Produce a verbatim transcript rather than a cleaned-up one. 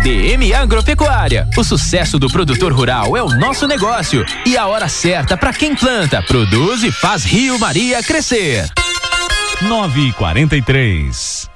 D M Agropecuária. O sucesso do produtor rural é o nosso negócio e a hora certa para quem planta, produz e faz Rio Maria crescer. nove e quarenta e três.